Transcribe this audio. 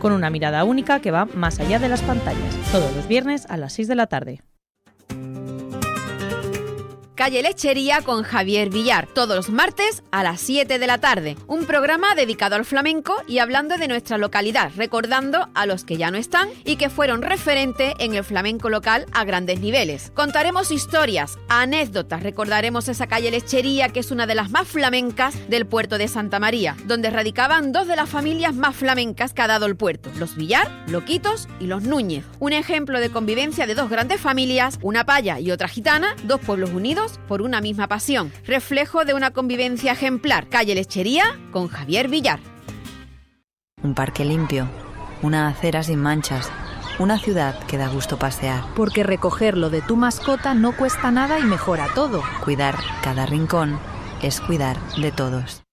con una mirada única que va más allá de las pantallas. Todos los viernes a las 6 de la tarde. Calle Lechería con Javier Villar, todos los martes a las 7 de la tarde. Un programa dedicado al flamenco y hablando de nuestra localidad, recordando a los que ya no están y que fueron referente en el flamenco local a grandes niveles. Contaremos historias, anécdotas, recordaremos esa calle Lechería que es una de las más flamencas del puerto de Santa María, donde radicaban dos de las familias más flamencas que ha dado el puerto, los Villar, Loquitos y los Núñez. Un ejemplo de convivencia de dos grandes familias, una paya y otra gitana, dos pueblos unidos por una misma pasión, reflejo de una convivencia ejemplar. Calle Lechería con Javier Villar. Un parque limpio, una acera sin manchas, una ciudad que da gusto pasear. Porque recoger lo de tu mascota no cuesta nada y mejora todo. Cuidar cada rincón es cuidar de todos.